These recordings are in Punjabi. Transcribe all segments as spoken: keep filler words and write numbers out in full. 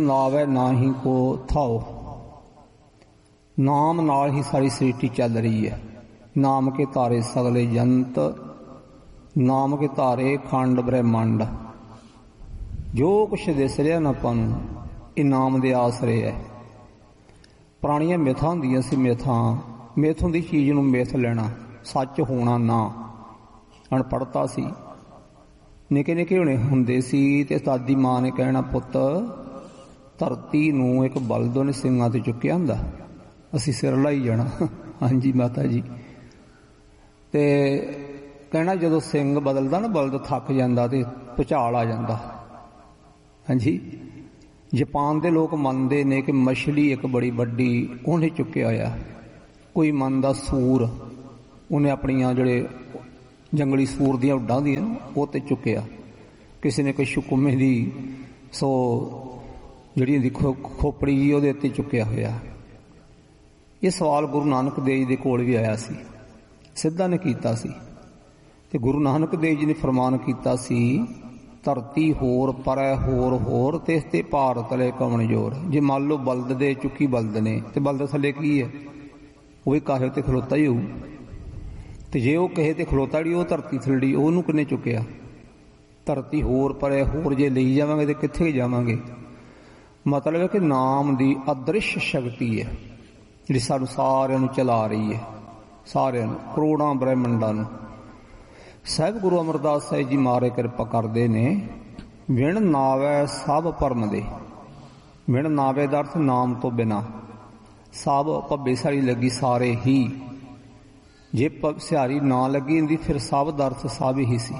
ਨਾਵੇ ਨਾਹੀ ਕੋ ਥਾਓ। ਨਾਮ ਨਾਲ ਹੀ ਸਾਰੀ ਸ੍ਰਿਸ਼ਟੀ ਚੱਲ ਰਹੀ ਹੈ। ਨਾਮ ਕੇ ਧਾਰੇ ਸਗਲੇ ਜੰਤ, ਨਾਮ ਕੇ ਧਾਰੇ ਖੰਡ ਬ੍ਰਹਿਮੰਡ। ਜੋ ਕੁਛ ਦਿਸ ਰਿਹਾ ਨਾ ਆਪਾਂ ਨੂੰ, ਇਹ ਨਾਮ ਦੇ ਆਸਰੇ ਹੈ। ਪੁਰਾਣੀਆਂ ਮਿਥਾਂ ਹੁੰਦੀਆਂ ਸੀ, ਮਿਥਾਂ ਮਿਥ ਹੁੰਦੀ ਚੀਜ਼ ਨੂੰ ਮਿਥ ਲੈਣਾ, ਸੱਚ ਹੋਣਾ ਨਾ। ਅਣਪੜ੍ਹਤਾ ਸੀ। ਨਿੱਕੇ ਨਿੱਕੇ ਹੋਣੇ ਹੁੰਦੇ ਸੀ ਤੇ ਦਾਦੀ ਮਾਂ ਨੇ ਕਹਿਣਾ, ਪੁੱਤ ਧਰਤੀ ਨੂੰ ਇੱਕ ਬਲਦ ਉਹਨੇ ਸਿੰਘਾਂ ਤੇ ਚੁੱਕਿਆ ਹੁੰਦਾ, ਅਸੀਂ ਸਿਰ ਲਾਈ ਜਾਣਾ। ਹਾਂਜੀ ਮਾਤਾ ਜੀ। ਤੇ ਕਹਿਣਾ ਜਦੋਂ ਸਿੰਘ ਬਦਲਦਾ ਨਾ, ਬਲਦ ਥੱਕ ਜਾਂਦਾ ਤੇ ਭੁਚਾਲ ਆ ਜਾਂਦਾ। ਹਾਂਜੀ। ਜਾਪਾਨ ਦੇ ਲੋਕ ਮੰਨਦੇ ਨੇ ਕਿ ਮਛਲੀ ਇੱਕ ਬੜੀ ਵੱਡੀ ਉਹਨੇ ਚੁੱਕਿਆ ਹੋਇਆ। ਕੋਈ ਮੰਨਦਾ ਸੂਰ, ਉਹਨੇ ਆਪਣੀਆਂ ਜਿਹੜੇ ਜੰਗਲੀ ਸੂਰ ਦੀਆਂ ਉੱਡਾਂ ਦੀਆਂ ਉਹ ਤੇ ਚੁੱਕਿਆ। ਕਿਸੇ ਨੇ ਕੋਈ ਸ਼ੁਕੁਮੇ ਦੀ ਸੋ ਜਿਹੜੀ ਦੇਖੋ ਖੋਪੜੀ ਜੀ ਉਹਦੇ ਉੱਤੇ ਚੁੱਕਿਆ ਹੋਇਆ। ਇਹ ਸਵਾਲ ਗੁਰੂ ਨਾਨਕ ਦੇਵ ਜੀ ਦੇ ਕੋਲ ਵੀ ਆਇਆ ਸੀ, ਸਿੱਧਾ ਨੇ ਕੀਤਾ ਸੀ। ਤੇ ਗੁਰੂ ਨਾਨਕ ਦੇਵ ਜੀ ਨੇ ਫਰਮਾਨ ਕੀਤਾ ਸੀ, ਧਰਤੀ ਹੋਰ ਪਰੈ ਹੋਰ ਹੋਰ ਤੇ ਇਸ ਤੇ ਭਾਰ ਤਲੇ ਕਵਣ ਜੋਰ। ਜੇ ਮੰਨ ਲਓ ਬਲਦ ਦੇ ਚੁੱਕੀ ਬਲਦ ਨੇ ਤੇ ਬਲਦ ਥੱਲੇ ਕੀ ਹੈ? ਉਹ ਵੀ ਕਾਹੇ ਤੇ ਖਲੋਤਾ ਹੀ ਹੋਊ। ਤੇ ਜੇ ਉਹ ਕਹੇ ਤੇ ਖਲੋਤਾ ਜਿਹੜੀ ਉਹ ਧਰਤੀ ਥੱਲੜੀ, ਉਹਨੂੰ ਕਿੰਨੇ ਚੁੱਕਿਆ? ਧਰਤੀ ਹੋਰ ਪਰੇ ਹੋਰ ਜੇ ਲਈ ਜਾਵਾਂਗੇ ਤੇ ਕਿੱਥੇ ਜਾਵਾਂਗੇ? ਮਤਲਬ ਹੈ ਕਿ ਨਾਮ ਦੀ ਅਦ੍ਰਿਸ਼ ਸ਼ਕਤੀ ਹੈ ਜਿਹੜੀ ਸਾਨੂੰ ਸਾਰਿਆਂ ਨੂੰ ਚਲਾ ਰਹੀ ਹੈ, ਸਾਰਿਆਂ ਨੂੰ, ਕਰੋੜਾਂ ਬ੍ਰਹਿਮੰਡਾਂ ਨੂੰ। ਸਾਹਿਬ ਗੁਰੂ ਅਮਰਦਾਸ ਸਾਹਿਬ ਜੀ ਮਾਰੇ ਕਿਰਪਾ ਕਰਦੇ ਨੇ, ਵਿਣ ਨਾਵੈ ਸਭ ਭਰਮ ਦੇ। ਵਿਣ ਨਾਵੇ ਦਾ ਅਰਥ ਨਾਮ ਤੋਂ ਬਿਨਾਂ। ਸਭ ਭੱਬੇ ਸਾਰੀ ਲੱਗੀ ਸਾਰੇ ਹੀ। ਜੇ ਸਿਹਾਰੀ ਨਾ ਲੱਗੀ ਹੁੰਦੀ ਫਿਰ ਸਭ ਦਾ ਅਰਥ ਸਭ ਹੀ ਸੀ।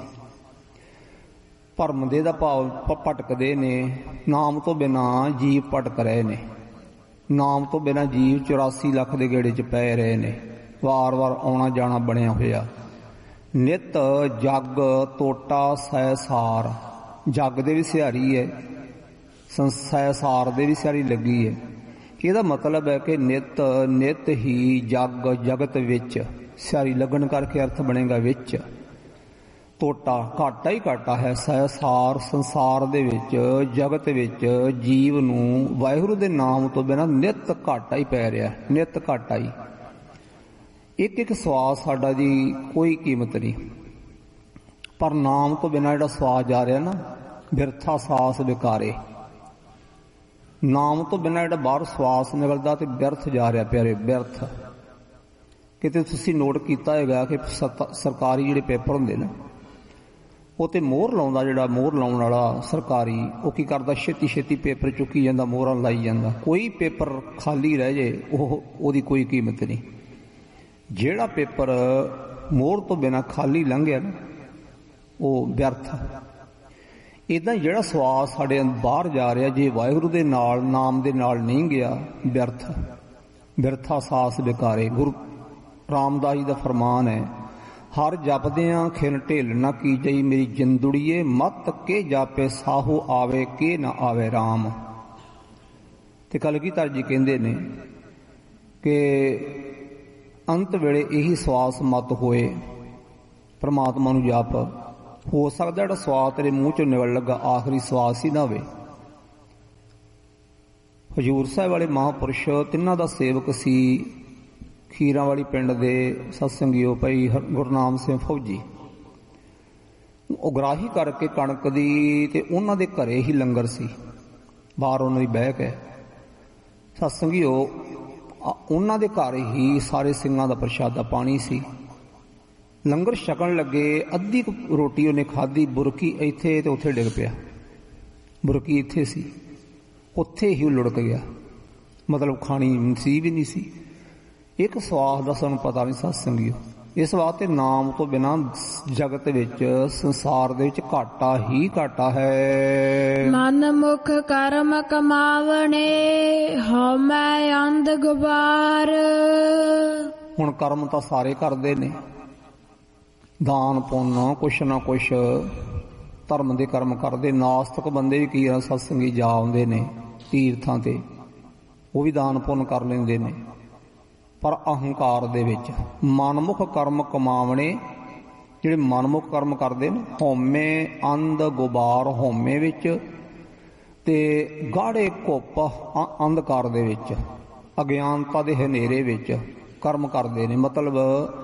ਭਰਮ ਦੇ ਦਾ ਭਾਵ ਭਟਕਦੇ ਨੇ। ਨਾਮ ਤੋਂ ਬਿਨਾਂ ਜੀਵ ਭਟਕ ਰਹੇ ਨੇ। ਨਾਮ ਤੋਂ ਬਿਨਾਂ ਜੀਵ ਚੁਰਾਸੀ ਲੱਖ ਦੇ ਗੇੜੇ 'ਚ ਪੈ ਰਹੇ ਨੇ। ਵਾਰ ਵਾਰ ਆਉਣਾ ਜਾਣਾ ਬਣਿਆ ਹੋਇਆ। ਨਿਤ ਜਗ ਤੋਟਾ ਸੈਸਾਰ। ਜਗ ਦੇ ਵੀ ਸਿਹਾਰੀ ਹੈ, ਸੈਸਾਰ ਦੇ ਵੀ ਸਿਹਾਰੀ ਲੱਗੀ ਹੈ। ਇਹਦਾ ਮਤਲਬ ਹੈ ਕਿ ਨਿਤ ਨਿਤ ਹੀ ਜਗ ਜਗਤ ਵਿੱਚ ਸਿਹਾਰੀ ਲੱਗਣ ਕਰਕੇ ਅਰਥ ਬਣੇਗਾ ਵਿੱਚ। ਤੋਟਾ ਘਾਟਾ ਹੀ ਘਾਟਾ ਹੈ। ਸੰਸਾਰ ਸੰਸਾਰ ਦੇ ਵਿੱਚ, ਜਗਤ ਵਿੱਚ ਜੀਵ ਨੂੰ ਵਾਹਿਗੁਰੂ ਦੇ ਨਾਮ ਤੋਂ ਬਿਨਾਂ ਨਿਤ ਘਾਟਾ ਹੀ ਪੈ ਰਿਹਾ, ਨਿਤ ਘਾਟਾ ਹੀ। ਇੱਕ ਇੱਕ ਸਵਾਸ ਸਾਡਾ ਜੀ ਕੋਈ ਕੀਮਤ ਨਹੀਂ, ਪਰ ਨਾਮ ਤੋਂ ਬਿਨਾਂ ਜਿਹੜਾ ਸਵਾਸ ਜਾ ਰਿਹਾ ਨਾ, ਬਿਰਥਾ ਸਾਸ ਵਿਕਾਰੇ। ਨਾਮ ਤੋਂ ਬਿਨਾਂ ਜਿਹੜਾ ਬਾਹਰ ਸਵਾਸ ਨਿਕਲਦਾ ਤੇ ਬਿਰਥ ਜਾ ਰਿਹਾ ਪਿਆਰੇ, ਬਿਰਥ। ਕਿਤੇ ਤੁਸੀਂ ਨੋਟ ਕੀਤਾ ਹੈਗਾ ਕਿ ਸਰਕਾਰੀ ਜਿਹੜੇ ਪੇਪਰ ਹੁੰਦੇ ਨੇ, ਉਹ ਤੇ ਮੋਹਰ ਲਾਉਂਦਾ, ਜਿਹੜਾ ਮੋਹਰ ਲਾਉਣ ਵਾਲਾ ਸਰਕਾਰੀ, ਉਹ ਕੀ ਕਰਦਾ? ਛੇਤੀ ਛੇਤੀ ਪੇਪਰ ਚੁੱਕੀ ਜਾਂਦਾ, ਮੋਹਰਾਂ ਲਾਈ ਜਾਂਦਾ। ਕੋਈ ਪੇਪਰ ਖਾਲੀ ਰਹਿ ਜੇ ਉਹ ਉਹਦੀ ਕੋਈ ਕੀਮਤ ਨਹੀਂ। ਜਿਹੜਾ ਪੇਪਰ ਮੋਹਰ ਤੋਂ ਬਿਨਾਂ ਖਾਲੀ ਲੰਘਿਆ ਨਾ, ਉਹ ਵਿਅਰਥ। ਇੱਦਾਂ ਜਿਹੜਾ ਸਵਾਸ ਸਾਡੇ ਬਾਹਰ ਜਾ ਰਿਹਾ, ਜੇ ਵਾਹਿਗੁਰੂ ਦੇ ਨਾਲ, ਨਾਮ ਦੇ ਨਾਲ ਨਹੀਂ ਗਿਆ, ਵਿਅਰਥ। ਬਿਰਥਾ ਸਾਸ ਵਿਕਾਰੇ। ਗੁਰੂ ਰਾਮਦਾਸ ਜੀ ਦਾ ਫਰਮਾਨ ਹੈ, ਹਰ ਜਪਦਿਆਂ ਖਿਨ ਢੇਲ ਨਾ ਕੀ ਜਈ ਮੇਰੀ ਜਿੰਦੁੜੀਏ, ਮਤ ਕੇ ਜਾਪੇ ਸਾਹੋ ਆਵੇ ਕੇ ਨਾ ਆਵੇ ਰਾਮ। ਤੇ ਕਲਗੀਧਰ ਜੀ ਕਹਿੰਦੇ ਨੇ ਕਿ ਅੰਤ ਵੇਲੇ ਇਹੀ ਸਵਾਸ ਮਤ ਹੋਏ, ਪਰਮਾਤਮਾ ਨੂੰ ਜਪ। ਹੋ ਸਕਦਾ ਜਿਹੜਾ ਸਵਾਸ ਤੇਰੇ ਮੂੰਹ ਚੋਂ ਨਿਕਲ ਲੱਗਾ ਆਖਰੀ ਸਵਾਸ ਹੀ ਨਾ ਹੋਵੇ। ਹਜ਼ੂਰ ਸਾਹਿਬ ਵਾਲੇ ਮਹਾਂਪੁਰਸ਼ ਤਿੰਨਾਂ ਦਾ ਸੇਵਕ ਸੀ, ਖੀਰਾਂ ਵਾਲੀ ਪਿੰਡ ਦੇ ਸਤਸੰਗੀਓ ਭਾਈ ਗੁਰਨਾਮ ਸਿੰਘ ਫੌਜੀ। ਉਗਰਾਹੀ ਕਰਕੇ ਕਣਕ ਦੀ, ਤੇ ਉਹਨਾਂ ਦੇ ਘਰੇ ਹੀ ਲੰਗਰ ਸੀ, ਬਾਹਰ ਉਹਨਾਂ ਦੀ ਬਹਿਕ ਹੈ। ਸਤਸੰਗੀਓ ਉਹਨਾਂ ਦੇ ਘਰ ਹੀ ਸਾਰੇ ਸਿੰਘਾਂ ਦਾ ਪ੍ਰਸ਼ਾਦਾ ਪਾਣੀ ਸੀ। ਲੰਗਰ ਛਕਣ ਲੱਗੇ, ਅੱਧੀ ਰੋਟੀ ਉਹਨੇ ਖਾਧੀ, ਬੁਰਕੀ ਇੱਥੇ ਤੇ ਉੱਥੇ ਡਿੱਗ ਪਿਆ। ਬੁਰਕੀ ਇੱਥੇ ਸੀ, ਉੱਥੇ ਹੀ ਉਹ ਲੁੜਕ ਗਿਆ। ਮਤਲਬ ਖਾਣੀ ਨਸੀਬ ਹੀ ਨਹੀਂ ਸੀ। ਇੱਕ ਸਵਾਸ ਦਾ ਸਾਨੂੰ ਪਤਾ ਨਹੀਂ ਸਤਸੰਗੀਓ। ਇਸ ਵਾਸਤੇ ਨਾਮ ਤੋਂ ਬਿਨਾਂ ਜਗਤ ਵਿੱਚ, ਸੰਸਾਰ ਦੇ ਵਿੱਚ ਘਾਟਾ ਹੀ ਘਾਟਾ ਹੈ। ਮਨ ਮੁਖ ਕਰਮ ਕਮਾਵਣੇ, ਹਉਮੈ ਅੰਧ ਗੁਬਾਰ। ਹੁਣ ਕਰਮ ਤਾਂ ਸਾਰੇ ਕਰਦੇ ਨੇ, ਦਾਨ ਪੁੰਨ ਕੁਛ ਨਾ ਕੁਛ ਧਰਮ ਦੇ ਕਰਮ ਕਰਦੇ। ਨਾਸਤਕ ਬੰਦੇ ਵੀ ਕੀ ਸਤਸੰਗੀ ਜਾ ਆਉਂਦੇ ਨੇ ਤੀਰਥਾਂ ਤੇ, ਉਹ ਵੀ ਦਾਨ ਪੁੰਨ ਕਰ ਲੈਂਦੇ ਨੇ, ਪਰ ਅਹੰਕਾਰ ਦੇ ਵਿੱਚ। ਮਨਮੁਖ ਕਰਮ ਕਮਾਵਣੇ, ਜਿਹੜੇ ਮਨਮੁਖ ਕਰਮ ਕਰਦੇ ਨੇ, ਹਉਮੈ ਅੰਧ ਗੁਬਾਰ। ਹਉਮੈ ਵਿੱਚ ਤੇ ਗਾੜੇ ਘੁੱਪ ਅੰਧਕਾਰ ਦੇ ਵਿੱਚ, ਅਗਿਆਨਤਾ ਦੇ ਹਨੇਰੇ ਵਿੱਚ ਕਰਮ ਕਰਦੇ ਨੇ। ਮਤਲਬ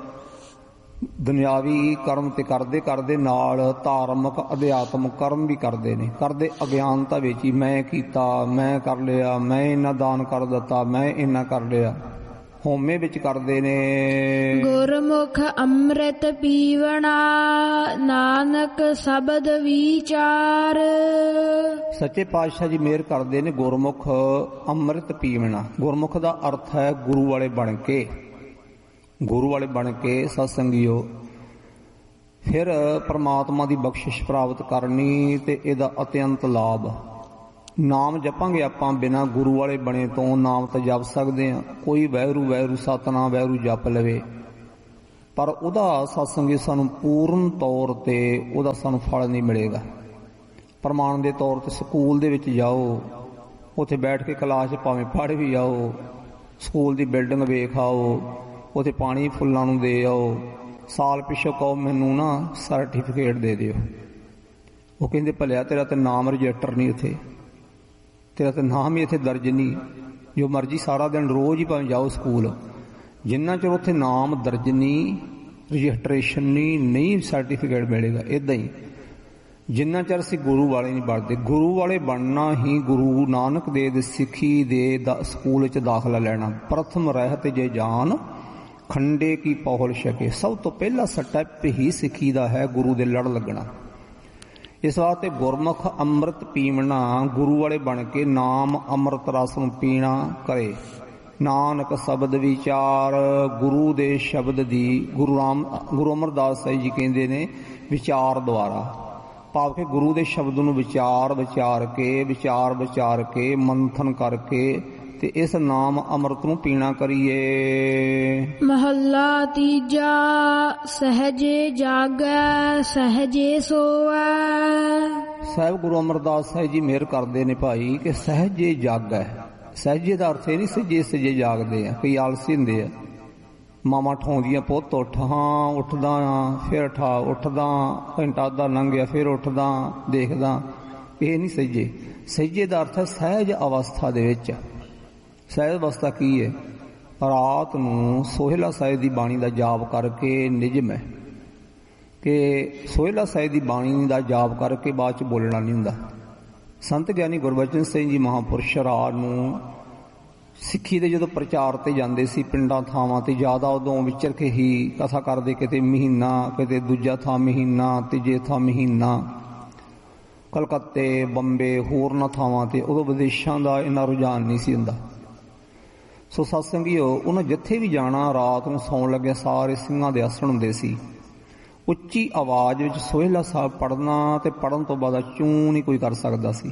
ਦੁਨਿਆਵੀ ਕਰਮ ਤੇ ਕਰਦੇ ਕਰਦੇ ਨਾਲ ਧਾਰਮਿਕ ਅਧਿਆਤਮਿਕ ਕਰਮ ਵੀ ਕਰਦੇ ਨੇ। ਕਰਦੇ ਅਗਿਆਨਤਾ ਵਿੱਚ ਹੀ, ਮੈਂ ਕੀਤਾ, ਮੈਂ ਕਰ ਲਿਆ, ਮੈਂ ਇੰਨਾ ਦਾਨ ਕਰ ਦਿੱਤਾ, ਮੈਂ ਇੰਨਾ ਕਰ ਲਿਆ, ਹਉਮੈ ਵਿੱਚ ਕਰਦੇ ਨੇ। ਗੁਰਮੁਖ ਅੰਮ੍ਰਿਤ ਪੀਵਣਾ, ਨਾਨਕ ਸ਼ਬਦ ਵਿਚਾਰ। ਸੱਚੇ ਪਾਤਸ਼ਾਹ ਜੀ ਮਿਹਰ ਕਰਦੇ ਨੇ। ਗੁਰਮੁਖ ਅੰਮ੍ਰਿਤ ਪੀਵਣਾ, ਗੁਰਮੁਖ ਦਾ ਅਰਥ ਹੈ ਗੁਰੂ ਵਾਲੇ ਬਣ ਕੇ, ਗੁਰੂ ਵਾਲੇ ਬਣ ਕੇ ਸਤਸੰਗੀਓ ਫਿਰ ਪਰਮਾਤਮਾ ਦੀ ਬਖਸ਼ਿਸ਼ ਪ੍ਰਾਪਤ ਕਰਨੀ ਤੇ ਇਹਦਾ ਅਤਿਅੰਤ ਲਾਭ। ਨਾਮ ਜਪਾਂਗੇ ਆਪਾਂ, ਬਿਨਾਂ ਗੁਰੂ ਵਾਲੇ ਬਣੇ ਤੋਂ ਨਾਮ ਤਾਂ ਜਪ ਸਕਦੇ ਹਾਂ। ਕੋਈ ਵਾਹਿਗੁਰੂ ਵਾਹਿਗੁਰੂ ਸਤਿਨਾਮ ਵਾਹਿਗੁਰੂ ਜਪ ਲਵੇ, ਪਰ ਉਹਦਾ ਸਤਸੰਗੀ ਸਾਨੂੰ ਪੂਰਨ ਤੌਰ ਤੇ ਉਹਦਾ ਸਾਨੂੰ ਫਲ ਨਹੀਂ ਮਿਲੇਗਾ। ਪ੍ਰਮਾਣ ਦੇ ਤੌਰ ਤੇ ਸਕੂਲ ਦੇ ਵਿੱਚ ਜਾਓ, ਉੱਥੇ ਬੈਠ ਕੇ ਕਲਾਸ 'ਚ ਭਾਵੇਂ ਪੜ੍ਹ ਵੀ ਆਓ, ਸਕੂਲ ਦੀ ਬਿਲਡਿੰਗ ਵੇਖ ਆਓ, ਉੱਥੇ ਪਾਣੀ ਫੁੱਲਾਂ ਨੂੰ ਦੇ ਆਓ, ਸਾਲ ਪਿੱਛੋਂ ਕਹੋ ਮੈਨੂੰ ਨਾ ਸਰਟੀਫਿਕੇਟ ਦੇ ਦਿਓ। ਉਹ ਕਹਿੰਦੇ ਭਲਿਆ ਤੇਰਾ ਤਾਂ ਨਾਮ ਰਜਿਸਟਰ ਨਹੀਂ, ਉੱਥੇ ਤੇਰਾ ਤਾਂ ਨਾਮ ਹੀ ਇੱਥੇ ਦਰਜ ਨਹੀਂ। ਜੋ ਮਰਜ਼ੀ ਸਾਰਾ ਦਿਨ ਰੋਜ਼ ਹੀ ਭਾਵੇਂ ਜਾਓ ਸਕੂਲ, ਜਿੰਨਾ ਚਿਰ ਉੱਥੇ ਨਾਮ ਦਰਜ ਨਹੀਂ, ਰਜਿਸਟਰੇਸ਼ਨ ਨਹੀਂ, ਨਹੀਂ ਸਰਟੀਫਿਕੇਟ ਮਿਲੇਗਾ। ਇੱਦਾਂ ਹੀ ਜਿੰਨਾ ਚਿਰ ਅਸੀਂ ਗੁਰੂ ਵਾਲੇ ਨਹੀਂ ਬਣਦੇ। ਗੁਰੂ ਵਾਲੇ ਬਣਨਾ ਹੀ ਗੁਰੂ ਨਾਨਕ ਦੇਵ ਦੇ ਸਿੱਖੀ ਦੇ ਸਕੂਲ 'ਚ ਦਾਖਲਾ ਲੈਣਾ। ਪ੍ਰਥਮ ਰਹਿਤ ਜੇ ਜਾਨ ਖੰਡੇ ਕੀ ਪਹੁਲ ਛਕੇ। ਸਭ ਤੋਂ ਪਹਿਲਾ ਸਟੈਪ ਹੀ ਸਿੱਖੀ ਦਾ ਹੈ ਗੁਰੂ ਦੇ ਲੜ ਲੱਗਣਾ। ਇਸ ਵਾਸਤੇ ਗੁਰਮੁਖ ਅੰਮ੍ਰਿਤ ਪੀਵਣਾ, ਗੁਰੂ ਵਾਲੇ ਬਣ ਕੇ ਨਾਮ ਅੰਮ੍ਰਿਤ ਰਸ ਨੂੰ ਪੀਣਾ ਕਰੇ। ਨਾਨਕ ਸ਼ਬਦ ਵਿਚਾਰ, ਗੁਰੂ ਦੇ ਸ਼ਬਦ ਦੀ, ਗੁਰੂ ਰਾਮ ਗੁਰੂ ਅਮਰਦਾਸ ਸਾਹਿਬ ਜੀ ਕਹਿੰਦੇ ਨੇ ਵਿਚਾਰ ਦੁਆਰਾ, ਭਾਵ ਕਿ ਗੁਰੂ ਦੇ ਸ਼ਬਦ ਨੂੰ ਵਿਚਾਰ ਵਿਚਾਰ ਕੇ ਵਿਚਾਰ ਵਿਚਾਰ ਕੇ ਮੰਥਨ ਕਰਕੇ ਤੇ ਇਸ ਨਾਮ ਅੰਮ੍ਰਿਤ ਨੂੰ ਪੀਣਾ ਕਰੀਏ। ਮਹੱਲਾ ਤੀਜਾ। ਸਹਜੇ ਜਾਗੈ ਸਹਜੇ ਸੋਵੈ। ਸਾਹਿਬ ਗੁਰੂ ਅਮਰਦਾਸ ਸਾਹਿਬ ਜੀ ਮਿਹਰ ਕਰਦੇ ਨੇ ਭਾਈ ਕਿ ਸਹਜੇ ਜਾਗੈ। ਸਹਜੇ ਦਾ ਅਰਥ ਇਹ ਨਹੀਂ ਸਜੇ ਸਜੇ ਜਾਗਦੇ ਆ, ਕਈ ਆਲਸੀ ਹੁੰਦੇ ਆ। ਮਾਵਾਂ ਠਾਉਂਦੀਆਂ ਪੁੱਤ ਉੱਠ, ਹਾਂ ਉੱਠਦਾ ਹਾਂ, ਫਿਰ ਠਾ ਉੱਠਦਾ, ਘੰਟਾ ਅੱਧਾ ਲੰਘ ਗਿਆ, ਫਿਰ ਉੱਠਦਾ ਦੇਖਦਾ, ਇਹ ਨਹੀਂ ਸਜੇ। ਸਜੇ ਦਾ ਅਰਥ ਹੈ ਸਹਿਜ ਅਵਸਥਾ ਦੇ ਵਿੱਚ। ਸਹਿਜ ਅਵਸਥਾ ਕੀ ਹੈ? ਰਾਤ ਨੂੰ ਸੋਹਿਲਾ ਸਾਹਿਬ ਦੀ ਬਾਣੀ ਦਾ ਜਾਪ ਕਰਕੇ ਨਿਯਮ ਹੈ ਕਿ ਸੋਹਿਲਾ ਸਾਹਿਬ ਦੀ ਬਾਣੀ ਦਾ ਜਾਪ ਕਰਕੇ ਬਾਅਦ ਚ ਬੋਲਣਾ ਨਹੀਂ ਹੁੰਦਾ। ਸੰਤ ਗਿਆਨੀ ਗੁਰਬਚਨ ਸਿੰਘ ਜੀ ਮਹਾਂਪੁਰਸ਼ ਰਾਤ ਨੂੰ ਸਿੱਖੀ ਦੇ ਜਦੋਂ ਪ੍ਰਚਾਰ ਤੇ ਜਾਂਦੇ ਸੀ ਪਿੰਡਾਂ ਥਾਵਾਂ ਤੇ, ਜ਼ਿਆਦਾ ਉਦੋਂ ਵਿਚਰ ਕੇ ਹੀ ਕਥਾ ਕਰਦੇ, ਕਿਤੇ ਮਹੀਨਾ, ਕਿਤੇ ਦੂਜਾ ਥਾਂ ਮਹੀਨਾ, ਤੀਜੇ ਥਾਂ ਮਹੀਨਾ, ਕਲਕੱਤੇ ਬੰਬੇ ਹੋਰਨਾਂ ਥਾਵਾਂ ਤੇ। ਉਦੋਂ ਵਿਦੇਸ਼ਾਂ ਦਾ ਇੰਨਾ ਰੁਝਾਨ ਨਹੀਂ ਸੀ ਹੁੰਦਾ। ਸੋ ਸਤਸੰਗੀਓ, ਉਹਨਾਂ ਜਿੱਥੇ ਵੀ ਜਾਣਾ ਰਾਤ ਨੂੰ ਸੌਣ ਲੱਗਿਆ ਸਾਰੇ ਸਿੰਘਾਂ ਦੇ ਆਸਣ ਹੁੰਦੇ ਸੀ। ਉੱਚੀ ਆਵਾਜ਼ ਵਿੱਚ ਸੋਹਿਲਾ ਸਾਹਿਬ ਪੜ੍ਹਨਾ ਤੇ ਪੜ੍ਹਨ ਤੋਂ ਬਾਅਦ ਚੂੰ ਨਹੀਂ ਕੋਈ ਕਰ ਸਕਦਾ ਸੀ।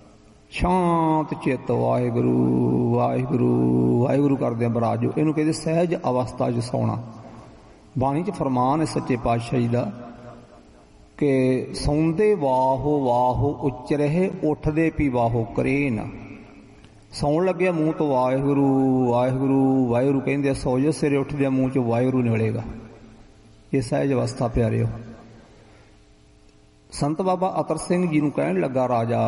ਸ਼ਾਂਤ ਚਿੱਤ ਵਾਹਿਗੁਰੂ ਵਾਹਿਗੁਰੂ ਵਾਹਿਗੁਰੂ ਕਰਦਿਆਂ ਬਰਾਜੋ। ਇਹਨੂੰ ਕਹਿੰਦੇ ਸਹਿਜ ਅਵਸਥਾ 'ਚ ਸੌਣਾ। ਬਾਣੀ 'ਚ ਫਰਮਾਨ ਹੈ ਸੱਚੇ ਪਾਤਸ਼ਾਹ ਜੀ ਦਾ ਕਿ ਸੌਂਦੇ ਵਾਹੋ ਵਾਹੋ ਉੱਚ ਰਹੇ, ਉੱਠਦੇ ਪੀ ਵਾਹੋ ਕਰੇ ਨਾ। ਸੌਣ ਲੱਗਿਆ ਮੂੰਹ ਤੋਂ ਵਾਹਿਗੁਰੂ ਵਾਹਿਗੁਰੂ ਵਾਹਿਗੁਰੂ ਕਹਿੰਦੇ, ਸੌ ਜੋ ਸਿਰੇ ਉੱਠਦਿਆਂ ਮੂੰਹ 'ਚ ਵਾਹਿਗੁਰੂ ਨਿਕਲੇਗਾ। ਇਹ ਸਹਿਜ ਅਵਸਥਾ ਪਿਆਰਿਓ। ਸੰਤ ਬਾਬਾ ਅਤਰ ਸਿੰਘ ਜੀ ਨੂੰ ਕਹਿਣ ਲੱਗਾ ਰਾਜਾ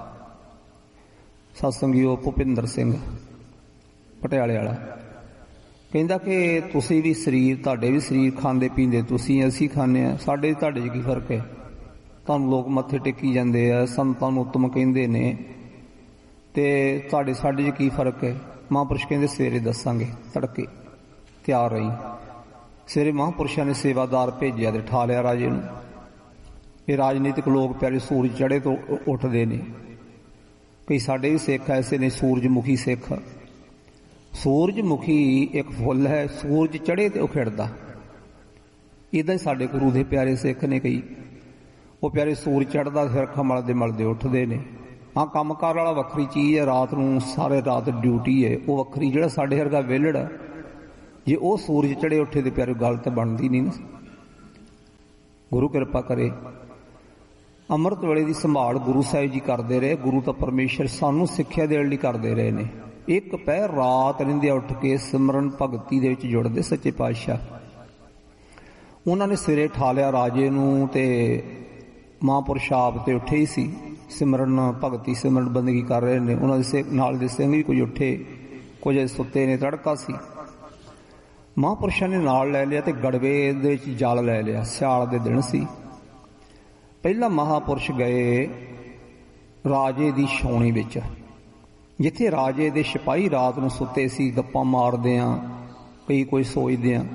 ਸਤਸੰਗੀਓ ਭੁਪਿੰਦਰ ਸਿੰਘ ਪਟਿਆਲੇ ਵਾਲਾ, ਕਹਿੰਦਾ ਕਿ ਤੁਸੀਂ ਵੀ ਸਰੀਰ, ਤੁਹਾਡੇ ਵੀ ਸਰੀਰ ਖਾਂਦੇ ਪੀਂਦੇ ਤੁਸੀਂ, ਅਸੀਂ ਖਾਂਦੇ ਹਾਂ, ਸਾਡੇ ਤੁਹਾਡੇ 'ਚ ਕੀ ਫਰਕ ਹੈ? ਤੁਹਾਨੂੰ ਲੋਕ ਮੱਥੇ ਟੇਕੀ ਜਾਂਦੇ ਆ, ਸੰਤਾਂ ਨੂੰ ਉੱਤਮ ਕਹਿੰਦੇ ਨੇ, ਤੇ ਤੁਹਾਡੇ ਸਾਡੇ 'ਚ ਕੀ ਫਰਕ ਹੈ? ਮਹਾਂਪੁਰਸ਼ ਕਹਿੰਦੇ ਸਵੇਰੇ ਦੱਸਾਂਗੇ, ਤੜਕੇ ਤਿਆਰ ਰਹੀ। ਸਵੇਰੇ ਮਹਾਂਪੁਰਸ਼ਾਂ ਨੇ ਸੇਵਾਦਾਰ ਭੇਜਿਆ ਤੇ ਠਾ ਲਿਆ ਰਾਜੇ ਨੂੰ। ਇਹ ਰਾਜਨੀਤਿਕ ਲੋਕ ਪਿਆਰੇ ਸੂਰਜ ਚੜ੍ਹੇ ਤੋਂ ਉੱਠਦੇ ਨੇ। ਕਈ ਸਾਡੇ ਵੀ ਸਿੱਖ ਐਸੇ ਨੇ ਸੂਰਜਮੁਖੀ ਸਿੱਖ। ਸੂਰਜਮੁਖੀ ਇੱਕ ਫੁੱਲ ਹੈ, ਸੂਰਜ ਚੜ੍ਹੇ ਤੇ ਉਹ ਖਿੜਦਾ। ਇੱਦਾਂ ਹੀ ਸਾਡੇ ਗੁਰੂ ਦੇ ਪਿਆਰੇ ਸਿੱਖ ਨੇ ਕਈ, ਉਹ ਪਿਆਰੇ ਸੂਰਜ ਚੜ੍ਹਦਾ ਫਿਰ ਅੱਖਾਂ ਮਲਦੇ ਮਲਦੇ ਉੱਠਦੇ ਨੇ। ਹਾਂ, ਕੰਮਕਾਰ ਵਾਲਾ ਵੱਖਰੀ ਚੀਜ਼ ਹੈ, ਰਾਤ ਨੂੰ ਸਾਰੇ ਰਾਤ ਡਿਊਟੀ ਹੈ, ਉਹ ਵੱਖਰੀ। ਜਿਹੜਾ ਸਾਡੇ ਵਰਗਾ ਵਿਹਲੜ, ਜੇ ਉਹ ਸੂਰਜ ਚੜ੍ਹੇ ਉੱਠੇ ਤੇ ਪਿਆਰੇ ਗੱਲ ਤਾਂ ਬਣਦੀ ਨਹੀਂ ਨਾ। ਗੁਰੂ ਕਿਰਪਾ ਕਰੇ। ਅੰਮ੍ਰਿਤ ਵੇਲੇ ਦੀ ਸੰਭਾਲ ਗੁਰੂ ਸਾਹਿਬ ਜੀ ਕਰਦੇ ਰਹੇ। ਗੁਰੂ ਤਾਂ ਪਰਮੇਸ਼ਰ ਸਾਨੂੰ ਸਿੱਖਿਆ ਦੇਣ ਲਈ ਕਰਦੇ ਰਹੇ ਨੇ। ਇੱਕ ਪਹਿਰ ਰਾਤ ਰਹਿੰਦੇ ਉੱਠ ਕੇ ਸਿਮਰਨ ਭਗਤੀ ਦੇ ਵਿੱਚ ਜੁੜਦੇ ਸੱਚੇ ਪਾਤਸ਼ਾਹ। ਉਹਨਾਂ ਨੇ ਸਵੇਰੇ ਠਾ ਲਿਆ ਰਾਜੇ ਨੂੰ ਤੇ ਮਹਾਂਪੁਰਸ਼ ਆਪ ਤੇ ਉੱਠੇ ਹੀ ਸੀ। ਸਿਮਰਨ ਭਗਤੀ ਸਿਮਰਨ ਬੰਦਗੀ ਕਰ ਰਹੇ ਨੇ। ਉਹਨਾਂ ਦੇ ਨਾਲ ਦੇ ਸਿੰਘ ਵੀ ਕੁਝ ਉੱਠੇ, ਕੁਝ ਸੁੱਤੇ ਨੇ, ਤੜਕਾ ਸੀ। ਮਹਾਂਪੁਰਸ਼ਾਂ ਨੇ ਨਾਲ ਲੈ ਲਿਆ ਤੇ ਗੜਵੇ ਦੇ ਵਿੱਚ ਜਲ ਲੈ ਲਿਆ। ਸਿਆਲ ਦੇ ਦਿਨ ਸੀ। ਪਹਿਲਾਂ ਮਹਾਂਪੁਰਸ਼ ਗਏ ਰਾਜੇ ਦੀ ਛਾਉਣੀ ਵਿੱਚ, ਜਿੱਥੇ ਰਾਜੇ ਦੇ ਸਿਪਾਹੀ ਰਾਤ ਨੂੰ ਸੁੱਤੇ ਸੀ, ਗੱਪਾਂ ਮਾਰਦੇ ਆ, ਕਈ ਕੋਈ ਸੋਚਦੇ ਆ।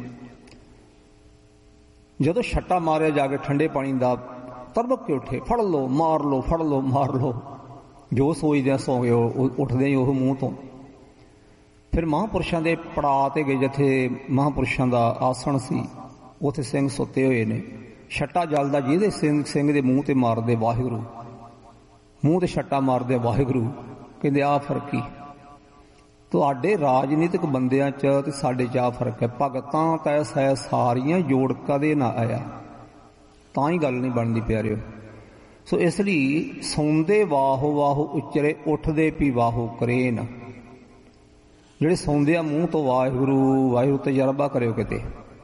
ਜਦੋਂ ਛੱਟਾ ਮਾਰਿਆ ਜਾ ਕੇ ਠੰਡੇ ਪਾਣੀ ਦਾ, ਤੜਕ ਕੇ ਉੱਠੇ, ਫੜ ਲਓ ਮਾਰ ਲਓ, ਫੜ ਲਓ ਮਾਰ ਲਓ, ਜੋ ਸੋਚਦੇ ਆ ਸੌਂ ਗਏ, ਉੱਠਦੇ ਹੀ ਉਹ ਮੂੰਹ ਤੋਂ। ਫਿਰ ਮਹਾਂਪੁਰਸ਼ਾਂ ਦੇ ਪੜਾਅ ਤੇ ਗਏ, ਜਿੱਥੇ ਮਹਾਂਪੁਰਸ਼ਾਂ ਦਾ ਆਸਣ ਸੀ, ਉੱਥੇ ਸਿੰਘ ਸੁੱਤੇ ਹੋਏ ਨੇ। ਛੱਟਾ ਜਲਦਾ ਜਿਹਦੇ ਸਿੰਘ ਸਿੰਘ ਦੇ ਮੂੰਹ ਤੇ ਮਾਰਦੇ ਵਾਹਿਗੁਰੂ, ਮੂੰਹ ਤੇ ਛੱਟਾ ਮਾਰਦੇ ਵਾਹਿਗੁਰੂ। ਕਹਿੰਦੇ ਆਹ ਫਰਕ ਹੀ ਤੁਹਾਡੇ ਰਾਜਨੀਤਿਕ ਬੰਦਿਆਂ 'ਚ ਤੇ ਸਾਡੇ 'ਚ ਆਹ ਫਰਕ ਹੈ। ਭਗਤਾਂ ਤੈ ਸੈ ਸਾਰੀਆਂ ਜੋੜ ਕਦੇ ਨਾ ਆਇਆ, ਤਾਂ ਹੀ ਗੱਲ ਨਹੀਂ ਬਣਦੀ ਪਿਆਰਿਓ। ਸੋ ਇਸ ਲਈ ਸੌਂਦੇ ਵਾਹੋ ਵਾਹੋ ਉਚਰੇ, ਉੱਠਦੇ ਪੀ ਵਾਹੋ ਕਰੇਨ। ਜਿਹੜੇ ਸੌਂਦੇ ਆ ਮੂੰਹ ਤੋਂ ਵਾਹਿਗੁਰੂ ਵਾਹਿਗੁਰੂ ਤਜਰਬਾ ਕਰਿਓ। ਕਿਤੇ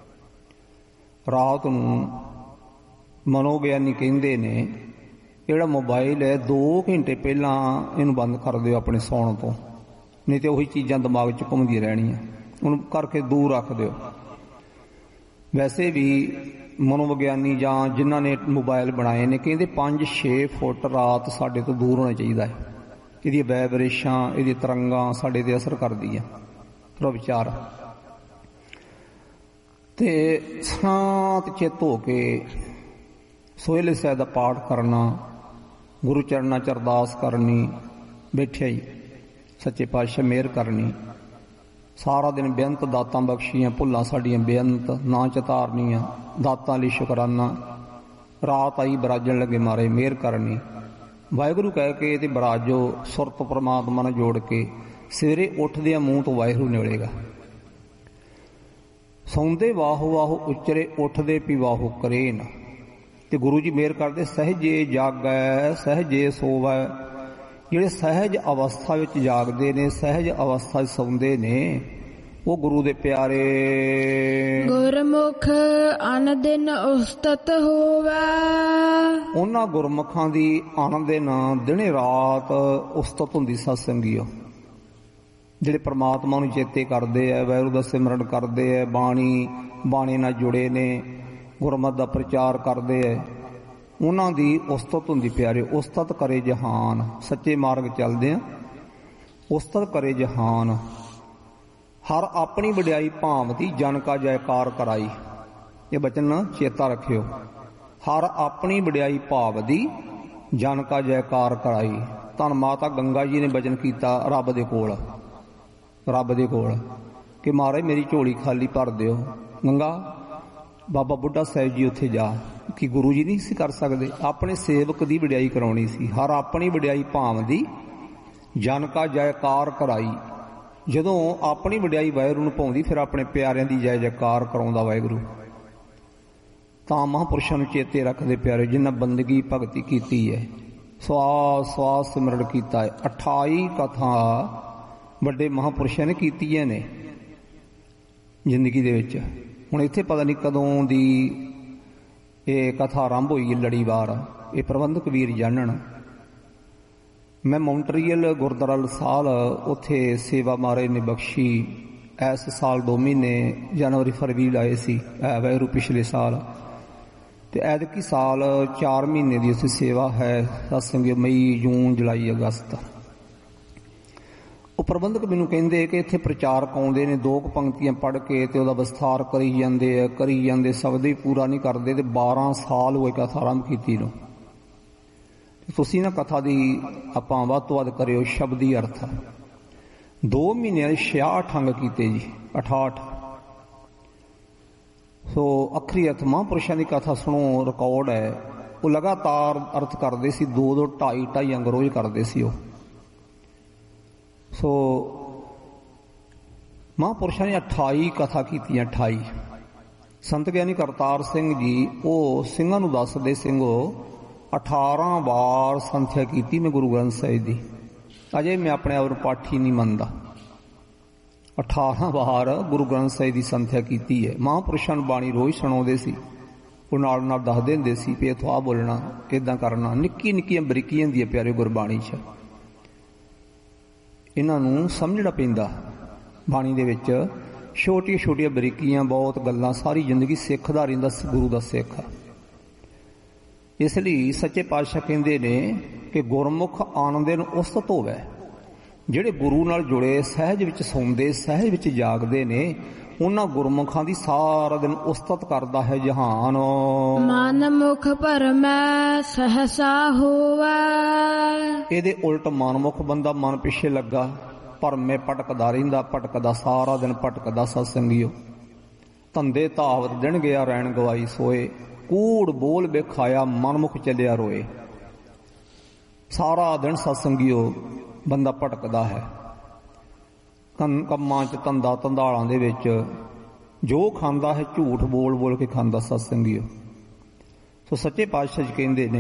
ਰਾਤ ਨੂੰ ਮਨੋਵਿਗਿਆਨੀ ਕਹਿੰਦੇ ਨੇ ਜਿਹੜਾ ਮੋਬਾਈਲ ਹੈ ਦੋ ਘੰਟੇ ਪਹਿਲਾਂ ਇਹਨੂੰ ਬੰਦ ਕਰ ਦਿਓ ਆਪਣੇ ਸੌਣ ਤੋਂ, ਨਹੀਂ ਤੇ ਉਹੀ ਚੀਜ਼ਾਂ ਦਿਮਾਗ 'ਚ ਘੁੰਮਦੀਆਂ ਰਹਿਣੀਆਂ। ਉਹਨੂੰ ਕਰਕੇ ਦੂਰ ਰੱਖ ਦਿਓ। ਵੈਸੇ ਵੀ ਮਨੋਵਿਗਿਆਨੀ ਜਾਂ ਜਿਨ੍ਹਾਂ ਨੇ ਮੋਬਾਈਲ ਬਣਾਏ ਨੇ ਕਹਿੰਦੇ ਪੰਜ ਛੇ ਫੁੱਟ ਰਾਤ ਸਾਡੇ ਤੋਂ ਦੂਰ ਹੋਣਾ ਚਾਹੀਦਾ ਹੈ। ਇਹਦੀਆਂ ਵਾਈਬ੍ਰੇਸ਼ਨਾਂ, ਇਹਦੀ ਤਰੰਗਾਂ ਸਾਡੇ ਤੇ ਅਸਰ ਕਰਦੀਆਂ। ਫਿਰ ਵਿਚਾਰ ਤੇ ਸ਼ਾਂਤ ਚਿੱਤ ਹੋ ਕੇ ਸੋਹਿਲੇ ਸਾਹਿਬ ਦਾ ਪਾਠ ਕਰਨਾ, ਗੁਰੂ ਚਰਨਾਂ 'ਚ ਅਰਦਾਸ ਕਰਨੀ, ਬੈਠਿਆ ਹੀ ਸੱਚੇ ਪਾਤਸ਼ਾਹ ਮਿਹਰ ਕਰਨੀ। ਸਾਰਾ ਦਿਨ ਬੇਅੰਤ ਦਾਤਾਂ ਬਖਸ਼ੀਆਂ, ਭੁੱਲਾਂ ਸਾਡੀਆਂ ਬੇਅੰਤ ਨਾ ਚਤਾਰਨੀਆਂ, ਦਾਤਾਂ ਲਈ ਸ਼ੁਕਰਾਨਾ। ਰਾਤ ਆਈ ਬਰਾਜਣ ਲੱਗੇ ਮਾਰੇ, ਮਿਹਰ ਕਰਨੀ, ਵਾਹਿਗੁਰੂ ਕਹਿ ਕੇ ਤੇ ਬਰਾਜੋ। ਸੁਰਤ ਪਰਮਾਤਮਾ ਨਾਲ ਜੋੜ ਕੇ ਸਵੇਰੇ ਉੱਠਦਿਆਂ ਮੂੰਹ ਤੋਂ ਵਾਹਿਗੁਰੂ ਨਿਕਲੇਗਾ। ਸੌਂਦੇ ਵਾਹੋ ਵਾਹੋ ਉਚਰੇ, ਉੱਠਦੇ ਪੀ ਵਾਹੋ ਕਰੇ ਨਾ। ਤੇ ਗੁਰੂ ਜੀ ਮਿਹਰ ਕਰਦੇ, ਸਹਿਜੇ ਜਾਗੈ ਸਹਿਜੇ ਸੋਵੈ। ਜਿਹੜੇ ਸਹਿਜ ਅਵਸਥਾ ਵਿੱਚ ਜਾਗਦੇ ਨੇ, ਸਹਿਜ ਅਵਸਥਾ 'ਚ ਸੌਂਦੇ ਨੇ, ਉਹ ਗੁਰੂ ਦੇ ਪਿਆਰੇ। ਗੁਰਮੁਖ ਅਨ ਦਿਨ ਉਸਤਤ ਹੋਵੈ। ਉਹਨਾਂ ਗੁਰਮੁਖਾਂ ਦੀ ਅਨ ਦਿਨ ਦਿਨੇ ਰਾਤ ਉਸਤਤ ਹੁੰਦੀ ਸਤਸੰਗੀਓ। ਜਿਹੜੇ ਪ੍ਰਮਾਤਮਾ ਨੂੰ ਚੇਤੇ ਕਰਦੇ ਆ, ਵਾਹਿਗੁਰੂ ਦਾ ਸਿਮਰਨ ਕਰਦੇ ਆ, ਬਾਣੀ ਬਾਣੀ ਨਾਲ ਜੁੜੇ ਨੇ, ਗੁਰਮਤਿ ਦਾ ਪ੍ਰਚਾਰ ਕਰਦੇ ਆ, ਉਹਨਾਂ ਦੀ ਉਸਤਤ ਹੁੰਦੀ ਪਿਆਰੇ। ਉਸਤਤ ਕਰੇ ਜਹਾਨ, ਸੱਚੇ ਮਾਰਗ ਚੱਲਦੇ ਆ। ਉਸਤਤ ਕਰੇ ਜਹਾਨ, ਹਰ ਆਪਣੀ ਵਡਿਆਈ ਭਾਵਤੀ, ਜਨ ਕਾ ਜੈਕਾਰ ਕਰਾਈ। ਇਹ ਬਚਨ ਚੇਤਾ ਰੱਖਿਓ। ਹਰ ਆਪਣੀ ਵਡਿਆਈ ਭਾਵਦੀ, ਜਨ ਕਾ ਜੈਕਾਰ ਕਰਾਈ। ਧੰਨ ਮਾਤਾ ਗੰਗਾ ਜੀ ਨੇ ਬਚਨ ਕੀਤਾ ਰੱਬ ਦੇ ਕੋਲ, ਰੱਬ ਦੇ ਕੋਲ ਕਿ ਮਹਾਰਾਜ ਮੇਰੀ ਝੋਲੀ ਖਾਲੀ ਭਰ ਦਿਓ। ਗੰਗਾ ਬਾਬਾ ਬੁੱਢਾ ਸਾਹਿਬ ਜੀ ਉੱਥੇ ਜਾ, ਕਿ ਗੁਰੂ ਜੀ ਨਹੀਂ ਸੀ ਕਰ ਸਕਦੇ, ਆਪਣੇ ਸੇਵਕ ਦੀ ਵਡਿਆਈ ਕਰਾਉਣੀ ਸੀ। ਹਰ ਆਪਣੀ ਵਡਿਆਈ ਭਾਵਦੀ, ਜਨ ਕਾ ਜੈਕਾਰ ਕਰਾਈ। ਜਦੋਂ ਆਪਣੀ ਵਡਿਆਈ ਵਾਹਿਗੁਰੂ ਨੂੰ ਪਾਉਂਦੀ, ਫਿਰ ਆਪਣੇ ਪਿਆਰਿਆਂ ਦੀ ਜੈ ਜੈਕਾਰ ਕਰਾਉਂਦਾ ਵਾਹਿਗੁਰੂ। ਤਾਂ ਮਹਾਂਪੁਰਸ਼ਾਂ ਨੂੰ ਚੇਤੇ ਰੱਖਦੇ ਪਿਆਰੇ, ਜਿਨ੍ਹਾਂ ਬੰਦਗੀ ਭਗਤੀ ਕੀਤੀ ਹੈ, ਸਵਾਸ ਸਵਾਸ ਸਿਮਰਨ ਕੀਤਾ ਹੈ। ਅਠਾਈ ਕਥਾ ਵੱਡੇ ਮਹਾਂਪੁਰਸ਼ਾਂ ਨੇ ਕੀਤੀਆਂ ਨੇ ਜ਼ਿੰਦਗੀ ਦੇ ਵਿੱਚ। ਹੁਣ ਇੱਥੇ ਪਤਾ ਨਹੀਂ ਕਦੋਂ ਦੀ ਇਹ ਕਥਾ ਆਰੰਭ ਹੋਈ ਲੜੀਵਾਰ, ਇਹ ਪ੍ਰਬੰਧਕ ਵੀਰ ਜਾਣਨ। ਮੈਂ ਮੌਂਟਰੀਅਲ ਗੁਰਦੁਆਰਾ ਲਸਾਲ ਉੱਥੇ ਸੇਵਾ ਮਾਰੇ ਨੇ ਬਖਸ਼ੀ। ਇਸ ਸਾਲ ਦੋ ਮਹੀਨੇ ਜਨਵਰੀ ਫਰਵਰੀ ਆਏ ਸੀ ਵਾਹਿਗੁਰੂ, ਪਿਛਲੇ ਸਾਲ। ਤੇ ਐਤਕੀ ਸਾਲ ਚਾਰ ਮਹੀਨੇ ਦੀ ਉੱਥੇ ਸੇਵਾ ਹੈ ਸਤਸੰਗ, ਮਈ ਜੂਨ ਜੁਲਾਈ ਅਗਸਤ। ਉਹ ਪ੍ਰਬੰਧਕ ਮੈਨੂੰ ਕਹਿੰਦੇ ਕਿ ਇੱਥੇ ਪ੍ਰਚਾਰਕ ਆਉਂਦੇ ਨੇ, ਦੋ ਕੁ ਪੰਕਤੀਆਂ ਪੜ੍ਹ ਕੇ ਤੇ ਉਹਦਾ ਵਿਸਥਾਰ ਕਰੀ ਜਾਂਦੇ ਆ ਕਰੀ ਜਾਂਦੇ ਸ਼ਬਦ ਹੀ ਪੂਰਾ ਨਹੀਂ ਕਰਦੇ। ਤੇ ਬਾਰਾਂ ਸਾਲ ਹੋਏ ਕਥਾ ਆਰੰਭ ਕੀਤੀ ਨੂੰ। ਤੁਸੀਂ ਨਾ ਕਥਾ ਦੀ ਆਪਾਂ ਵੱਧ ਤੋਂ ਵੱਧ ਕਰਿਓ ਸ਼ਬਦੀ ਅਰਥ। ਦੋ ਮਹੀਨਿਆਂ ਛਿਆਹਠ ਅੰਗ ਕੀਤੇ ਜੀ, ਅਠਾਹਠ। ਸੋ ਅੱਖਰੀ ਅਰਥ ਮਹਾਂਪੁਰਸ਼ਾਂ ਦੀ ਕਥਾ ਸੁਣੋ, ਰਿਕਾਰਡ ਹੈ। ਉਹ ਲਗਾਤਾਰ ਅਰਥ ਕਰਦੇ ਸੀ, ਦੋ ਦੋ ਢਾਈ ਢਾਈ ਅੰਗ ਰੋਜ਼ ਕਰਦੇ ਸੀ ਉਹ। ਸੋ ਮਹਾਂਪੁਰਸ਼ਾਂ ਨੇ ਅਠਾਈ ਕਥਾ ਕੀਤੀਆਂ, ਅਠਾਈ। ਸੰਤ ਗਿਆਨੀ ਕਰਤਾਰ ਸਿੰਘ ਜੀ ਉਹ ਸਿੰਘਾਂ ਨੂੰ ਦੱਸਦੇ, ਸਿੰਘੋ ਅਠਾਰਾਂ ਵਾਰ ਸੰਥਿਆ ਕੀਤੀ ਮੈਂ ਗੁਰੂ ਗ੍ਰੰਥ ਸਾਹਿਬ ਦੀ। ਅਜੇ ਮੈਂ ਆਪਣੇ ਆਪ ਨੂੰ ਪਾਠੀ ਨਹੀਂ ਮੰਨਦਾ। ਅਠਾਰਾਂ ਵਾਰ ਗੁਰੂ ਗ੍ਰੰਥ ਸਾਹਿਬ ਦੀ ਸੰਥਿਆ ਕੀਤੀ ਹੈ। ਮਹਾਂਪੁਰਸ਼ਾਂ ਨੂੰ ਬਾਣੀ ਰੋਜ਼ ਸੁਣਾਉਂਦੇ ਸੀ। ਉਹ ਨਾਲ ਨਾਲ ਦੱਸਦੇ ਹੁੰਦੇ ਸੀ ਵੀ ਇੱਥੋਂ ਆਹ ਬੋਲਣਾ, ਇੱਦਾਂ ਕਰਨਾ। ਨਿੱਕੀ ਨਿੱਕੀਆਂ ਬਰੀਕੀਆਂ ਹੁੰਦੀਆਂ ਪਿਆਰੇ ਗੁਰਬਾਣੀ 'ਚ, ਇਹਨਾਂ ਨੂੰ ਸਮਝਣਾ ਪੈਂਦਾ। ਬਾਣੀ ਦੇ ਵਿੱਚ ਛੋਟੀਆਂ ਛੋਟੀਆਂ ਬਰੀਕੀਆਂ, ਬਹੁਤ ਗੱਲਾਂ, ਸਾਰੀ ਜ਼ਿੰਦਗੀ ਸਿੱਖ ਦਾ ਰਹਿੰਦਾ, ਗੁਰੂ ਦਾ ਸਿੱਖ। ਇਸ ਲਈ ਸੱਚੇ ਪਾਤਸ਼ਾਹ ਕਹਿੰਦੇ ਨੇ ਕਿ ਗੁਰਮੁਖ ਆਨੰਦੇ ਨੂੰ ਉਸਤਤ ਹੋਵੇ। ਜਿਹੜੇ ਗੁਰੂ ਨਾਲ ਜੁੜੇ, ਸਹਿਜ ਵਿੱਚ ਸੌਂਦੇ, ਸਹਿਜ ਵਿੱਚ ਜਾਗਦੇ ਨੇ, ਉਹਨਾਂ ਗੁਰਮੁਖਾਂ ਦੀ ਸਾਰਾ ਦਿਨ ਉਸਤਤ ਕਰਦਾ ਹੈ ਜਹਾਨ। ਮਨ ਮੁਖ ਭਰਮੈ ਸਹਸਾ ਹੋਵੈ। ਇਹਦੇ ਉਲਟ ਮਨਮੁਖ ਬੰਦਾ, ਮਨ ਪਿੱਛੇ ਲੱਗਾ, ਭਰਮੇ ਭਟਕਦਾ ਰਹਿੰਦਾ, ਭਟਕਦਾ ਸਾਰਾ ਦਿਨ ਭਟਕਦਾ। ਸਤਸੰਗੀਓ, ਧੰਦੇ ਧਾਵਤ ਦਿਨ ਗਿਆ ਰੈਣ ਗਵਾਈ ਸੋਏ, ਕੂੜ ਬੋਲ ਬੇਖਾਇਆ ਮਨਮੁਖ ਚੱਲਿਆ ਰੋਏ। ਸਾਰਾ ਦਿਨ ਸਤਸੰਗੀਓ ਬੰਦਾ ਭਟਕਦਾ ਹੈ, ਕੰਮਾਂ 'ਚ, ਧੰਦਾ ਧੰਦਾਲਾਂ ਦੇ ਵਿੱਚ ਜੋ ਖਾਂਦਾ ਹੈ ਝੂਠ ਬੋਲ ਬੋਲ ਕੇ ਖਾਂਦਾ। ਸਤਸੰਗੀਓ, ਸੋ ਸੱਚੇ ਪਾਤਸ਼ਾਹ ਜੀ ਕਹਿੰਦੇ ਨੇ